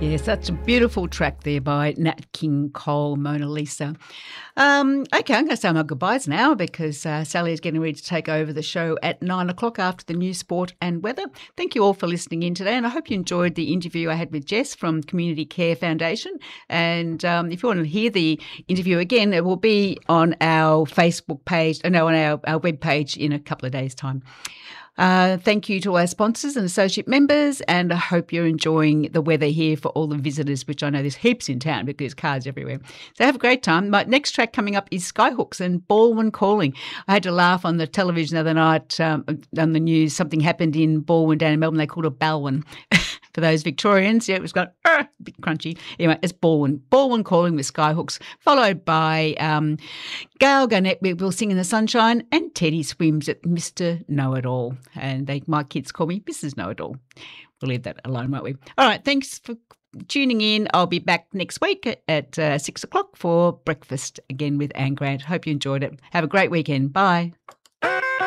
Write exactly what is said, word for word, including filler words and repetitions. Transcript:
Yeah, such a beautiful track there by Nat King Cole, Mona Lisa. Um, okay, I'm going to say my goodbyes now because uh, Sally is getting ready to take over the show at nine o'clock after the news, sport and weather. Thank you all for listening in today, and I hope you enjoyed the interview I had with Jess from Community Care Foundation. And um, if you want to hear the interview again, it will be on our Facebook page, uh, no, on our, our web page in a couple of days' time. Uh, thank you to all our sponsors and associate members, and I hope you're enjoying the weather here for all the visitors, which I know there's heaps in town because there's cars everywhere. So have a great time. My next track coming up is Skyhooks and Baldwin Calling. I had to laugh on the television the other night um, on the news. Something happened in Baldwin down in Melbourne. They called it Balwin. For those Victorians, yeah, it was got uh, a bit crunchy. Anyway, it's Baldwin. Baldwin Calling with Skyhooks, followed by um, Gail Garnett, We'll Sing in the Sunshine, and Teddy Swims at Mister Know-It-All. And they, my kids call me Missus Know-It-All. We'll leave that alone, won't we? All right, thanks for tuning in. I'll be back next week at, at uh, six o'clock for breakfast again with Anne Grant. Hope you enjoyed it. Have a great weekend. Bye.